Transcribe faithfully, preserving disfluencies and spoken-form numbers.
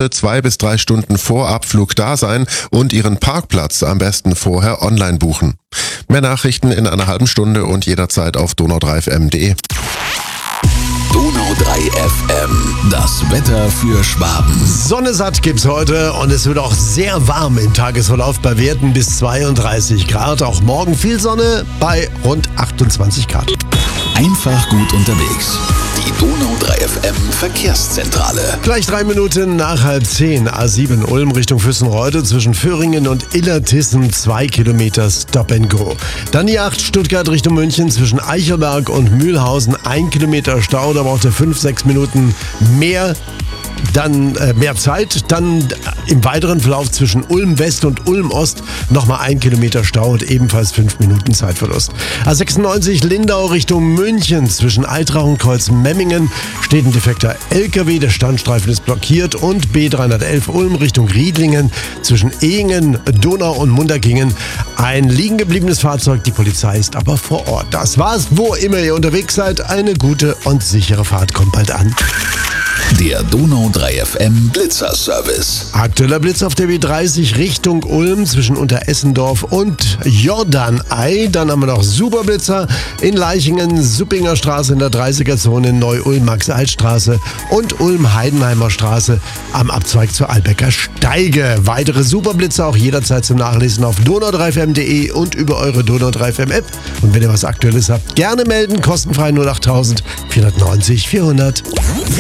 sollte zwei bis drei Stunden vor Abflug da sein und Ihren Parkplatz am besten vorher online buchen. Mehr Nachrichten in einer halben Stunde und jederzeit auf donau drei f m punkt de. Donau drei F M, das Wetter für Schwaben. Sonne satt gibt's heute und es wird auch sehr warm im Tagesverlauf bei Werten bis zweiunddreißig Grad. Auch morgen viel Sonne bei rund achtundzwanzig Grad. Einfach gut unterwegs. Die Donau drei F M Verkehrszentrale. Gleich drei Minuten nach halb zehn. A sieben Ulm Richtung Füssenreude zwischen Föhringen und Illertissen zwei Kilometer Stop and Go. Dann die acht Stuttgart Richtung München zwischen Eichelberg und Mühlhausen ein Kilometer Stau. Da braucht ihr fünf, sechs Minuten mehr. Dann äh, mehr Zeit, dann äh, im weiteren Verlauf zwischen Ulm West und Ulm Ost nochmal ein Kilometer Stau und ebenfalls fünf Minuten Zeitverlust. A sechsundneunzig Lindau Richtung München zwischen Eitrach und Kreuzmemmingen steht ein defekter L K W, der Standstreifen ist blockiert und B dreihundertelf Ulm Richtung Riedlingen zwischen Ehingen, Donau und Munderkingen ein liegen gebliebenes Fahrzeug, die Polizei ist aber vor Ort. Das war's, wo immer ihr unterwegs seid, eine gute und sichere Fahrt kommt bald an. Der Donau drei F M Blitzerservice. Aktueller Blitz auf der B dreißig Richtung Ulm zwischen Unteressendorf und Jordanei. Dann haben wir noch Superblitzer in Leichingen, Suppinger Straße in der dreißiger Zone, Neu-Ulm, Max-Alt-Straße und Ulm-Heidenheimer Straße am Abzweig zur Albecker Steige. Weitere Superblitzer auch jederzeit zum Nachlesen auf donau drei f m punkt de und über eure Donau drei F M App. Und wenn ihr was Aktuelles habt, gerne melden, kostenfrei null acht vierhundertneunzig vierhundert.